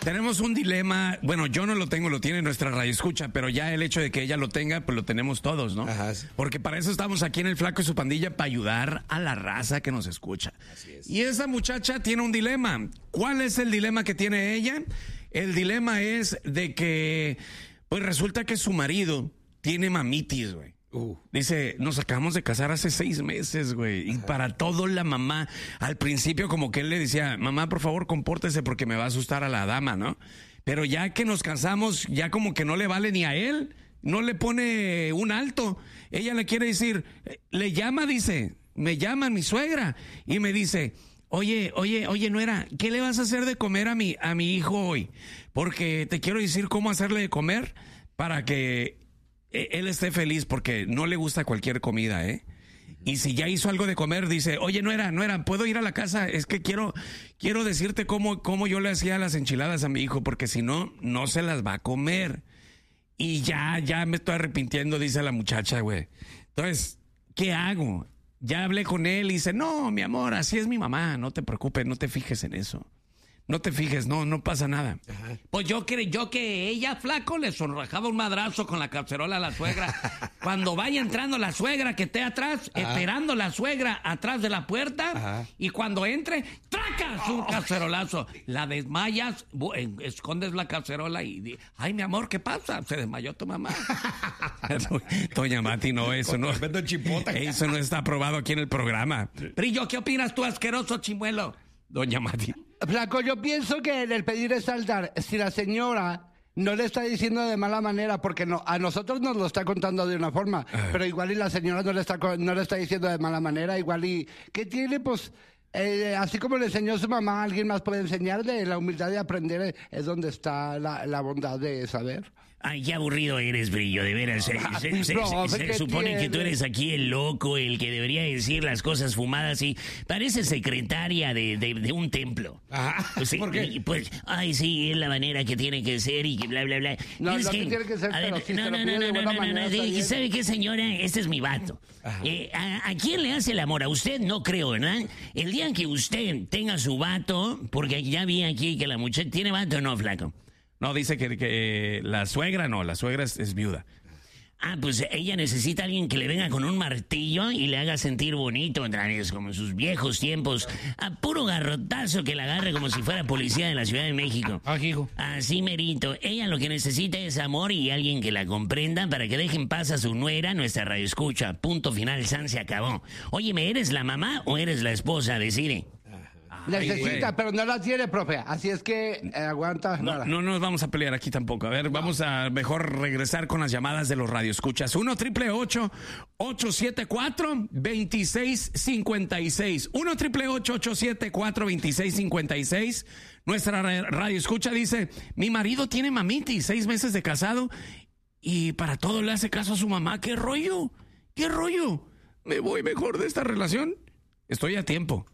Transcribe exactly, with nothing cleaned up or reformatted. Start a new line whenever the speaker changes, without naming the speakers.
Tenemos un dilema, bueno, yo no lo tengo, lo tiene nuestra radioescucha, pero ya el hecho de que ella lo tenga, pues lo tenemos todos, ¿no?
Ajá, sí.
Porque para eso estamos aquí en El Flaco y su Pandilla, para ayudar a la raza que nos escucha.
Así es.
Y esa muchacha tiene un dilema. ¿Cuál es el dilema que tiene ella? El dilema es de que, pues resulta que su marido tiene mamitis, güey.
Uh.
Dice, nos acabamos de casar hace seis meses, güey. Y para todo la mamá, al principio como que él le decía, mamá, por favor, compórtese porque me va a asustar a la dama, ¿no? Pero ya que nos casamos, ya como que no le vale ni a él, no le pone un alto. Ella le quiere decir, le llama, dice, me llama mi suegra y me dice, oye, oye, oye, nuera, ¿qué le vas a hacer de comer a mi, a mi hijo hoy? Porque te quiero decir cómo hacerle de comer para que él esté feliz, porque no le gusta cualquier comida, ¿eh? Y si ya hizo algo de comer, dice, oye, nuera, nuera, ¿puedo ir a la casa? Es que quiero, quiero decirte cómo, cómo yo le hacía las enchiladas a mi hijo, porque si no, no se las va a comer. Y ya, ya me estoy arrepintiendo, dice la muchacha, güey. Entonces, ¿qué hago? Ya hablé con él y dice, no, mi amor, así es mi mamá, no te preocupes, no te fijes en eso. No te fijes, no, no pasa nada.
Ajá.
Pues yo creyó que ella, flaco, le sonrojaba un madrazo con la cacerola a la suegra. Cuando vaya entrando la suegra que esté atrás,
Ajá.
esperando la suegra atrás de la puerta,
Ajá.
y cuando entre, ¡tracas! Un cacerolazo. La desmayas, bu- en- escondes la cacerola y di, ay, mi amor, ¿qué pasa? Se desmayó tu mamá.
Doña Mati, no, eso no.
Tremendo chipota.
Eso no está aprobado aquí en el programa.
Brillo, ¿qué opinas tú, asqueroso chimuelo?
Doña Mati.
Flaco, yo pienso que en el pedir es saldar, si la señora no le está diciendo de mala manera, porque no, a nosotros nos lo está contando de una forma,
Ajá.
pero igual y la señora no le está co- no le está diciendo de mala manera, igual y ¿qué tiene? Pues eh, así como le enseñó su mamá, alguien más puede enseñar. De la humildad de aprender eh, es donde está la, la bondad de saber.
Ay, qué aburrido eres, Brillo, de veras. Se, se- se-
No,
se- se
¿qué
supone que tú
tiene?
eres aquí el loco, el que debería decir las cosas fumadas y pareces secretaria de, de- de un templo.
Ajá.
Pues, sí,
¿Por qué?
y, pues, ay, sí, es la manera que tiene que ser y que bla, bla, bla.
No,
Y es
no que tiene que ser,
a
pero si
no,
se lo
no,
pide
no,
de
no,
buena
no, no,
manera,
no,
está
¿y
bien.
sabe qué, señora? Este es mi vato. Eh, ¿a, a quién le hace el amor? A usted no creo, ¿verdad? El día en que usted tenga su vato, porque ya vi aquí que la muchacha tiene vato, ¿no, flaco?
No, dice que, que la suegra no, la suegra es, es viuda.
Ah, pues ella necesita a alguien que le venga con un martillo y le haga sentir bonito otra vez, como en sus viejos tiempos. A puro garrotazo que la agarre como si fuera policía de la Ciudad de México.
Ah, hijo.
Así merito. Ella lo que necesita es amor y alguien que la comprenda para que deje en paz a su nuera, nuestra radioescucha. Punto final, San, se acabó. Óyeme, ¿eres la mamá o eres la esposa? Decide.
Necesita,
güey.
pero no la tiene, profe. Así es que eh, aguanta.
No,
nada.
no nos vamos a pelear aquí tampoco. A ver, vamos a mejor regresar con las llamadas de los radioescuchas. uno triple ocho ocho siete cuatro dos seis cinco seis. uno triple ocho ocho siete cuatro dos seis cinco seis. Nuestra ra- radioescucha dice, mi marido tiene mamitis, seis meses de casado y para todo le hace caso a su mamá. ¿Qué rollo? ¿Qué rollo? ¿Me voy mejor de esta relación? Estoy a tiempo.